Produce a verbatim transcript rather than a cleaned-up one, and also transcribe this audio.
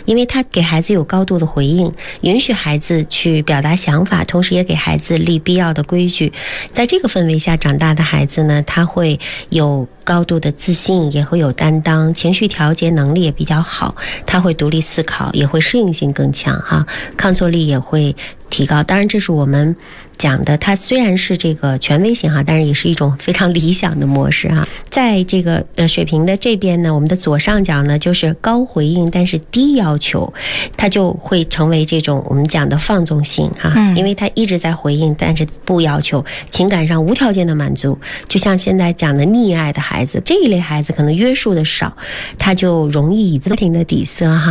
因为他给孩子有高度的回应，允许孩子去表达想法，同时也给孩子立必要的规矩。在这个氛围下长大的孩子呢，他会有高度的自信，也会有担当，情绪调节能力也比较好，他会独立思考，也会适应性更强哈，抗挫力也会提高。当然这是我们讲的，它虽然是这个权威型哈，但是也是一种非常理想的模式哈。在这个呃水瓶的这边呢，我们的左上角呢就是高回应但是低要求，它就会成为这种我们讲的放纵型哈，嗯、因为它一直在回应，但是不要求，情感上无条件的满足。就像现在讲的溺爱的孩子，这一类孩子可能约束的少，他就容易以家庭的底色哈。